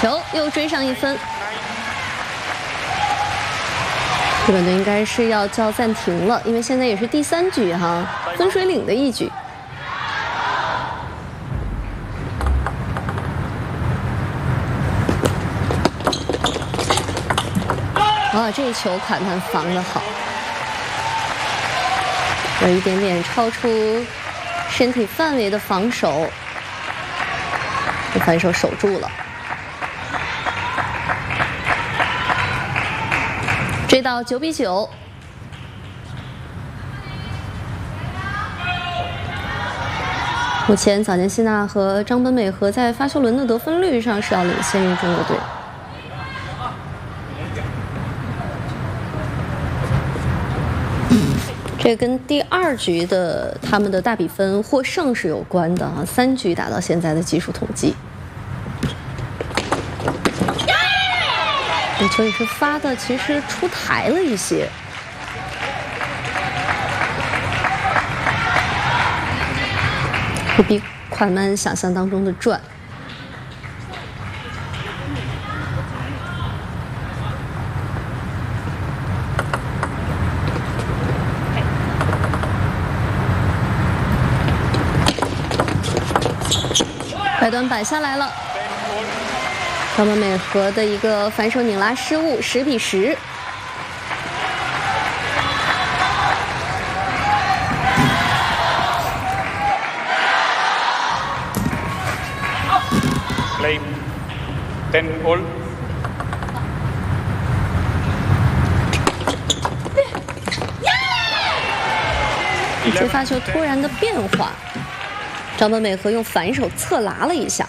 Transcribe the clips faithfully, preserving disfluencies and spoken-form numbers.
球又追上一分。日本队应该是要叫暂停了，因为现在也是第三局哈，分水岭的一局。哇，这一球款款防得好，有一点点超出身体范围的防守，被反手守住了。追到九比九，目前早田希娜和张本美和在发球轮的得分率上是要领先于中国队。这跟第二局的他们的大比分获胜是有关的啊，三局打到现在的技术统计。这球也是发的，其实出台了一些。会比款曼想象当中的转。快端摆下来了，张本美和的一个反手拧拉失误，十比十。 Play ten all。 这发球突然的变化。张本美和用反手侧拉了一下，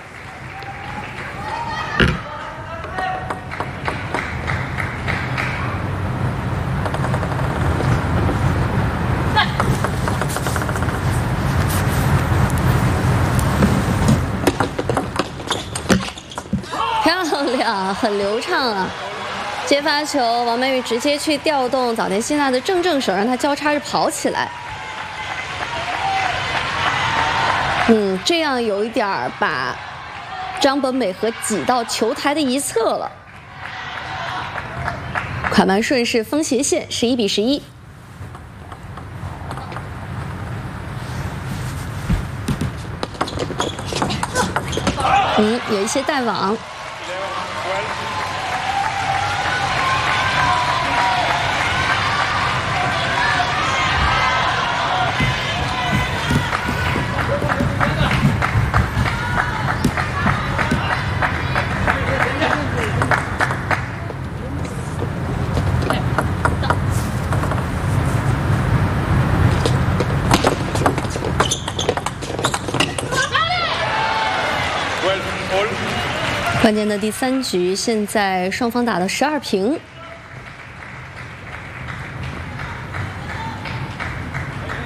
漂亮，很流畅啊！接发球，王曼玉直接去调动早田希娜的正正手，让她交叉着跑起来。嗯，这样有一点儿把张本美和挤到球台的一侧了。款曼顺势封斜线，十一比十一。嗯，有一些带网。关键的第三局，现在双方打到十二平。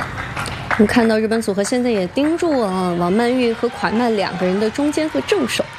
我们看到日本组合现在也盯住了王曼玉和款曼两个人的中间和正手。